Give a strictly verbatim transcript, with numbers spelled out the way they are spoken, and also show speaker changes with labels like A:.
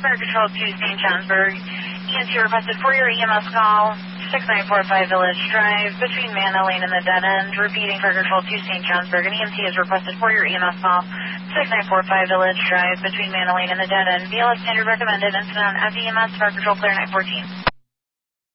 A: Fire Control to Saint Johnsburg. E M T requested for your E M S call, six nine four five Village Drive, between Manna Lane and the dead end. Repeating, Fire Control to Saint Johnsburg. An E M T is requested for your E M S call, six nine four five Village Drive, between Manna Lane and the dead end. B L S standard recommended. Incident at the E M S. Fire Control clear nine fourteen.